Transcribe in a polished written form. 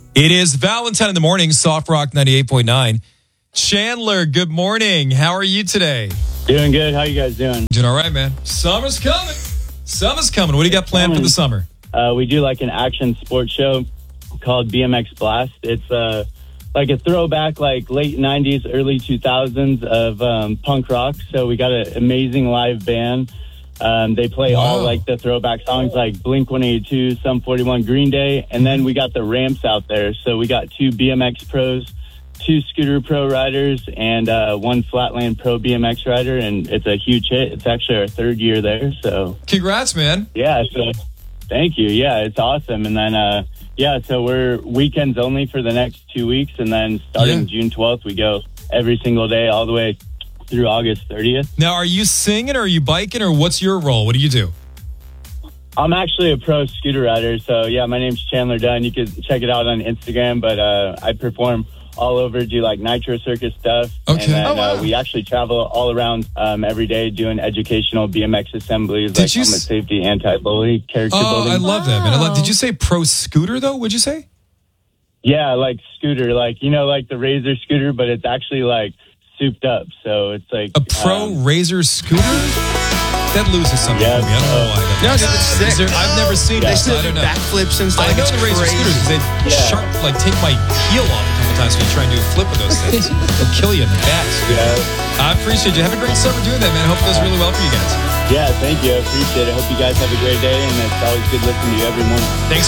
It is Valentine in the morning, Soft Rock 98.9. Chandler, good morning. How are you today? Doing good. How you guys doing? Doing all right, man. Summer's coming. Summer's coming. What do you got planned for the summer? We do like an action sports show called BMX Blast. It's like a throwback, like late 90s, early 2000s of punk rock. So we got an amazing live band. They play all like the throwback songs like Blink-182, Sum 41, Green Day. And then we got the ramps out there. So we got 2 BMX pros, 2 scooter pro riders, and 1 flatland pro BMX rider. And it's a huge hit. It's actually our 3rd year there. So congrats, man. Yeah. So thank you. Yeah, it's awesome. And then, so we're weekends only for the next 2 weeks. And then starting June 12th, we go every single day all the way through August 30th. Now, are you singing or are you biking or what's your role? What do you do? I'm actually a pro scooter rider. So, yeah, my name's Chandler Dunn. You can check it out on Instagram. But I perform all over, do like Nitro Circus stuff. Okay. And then we actually travel all around every day doing educational BMX assemblies, like helmet safety, anti-bully, character building. I love that, man. Did you say pro scooter, though? Would you say? Yeah, like scooter, like, you know, like the Razor scooter, but it's actually like souped up. So it's like a pro Razor scooter? That loses something for me. I don't know why. No, dude, it's sick. I've never seen They it. still I do don't know. backflips and stuff. I know the Razor scooters. They sharp, like take my heel off a couple times when you try and do a flip with those things. They'll kill you in the back. Yeah. I appreciate you. Have a great summer doing that, man. I hope it goes really well for you guys. Yeah, thank you. I appreciate it. Hope you guys have a great day, and it's always good listening to you every morning. Thanks.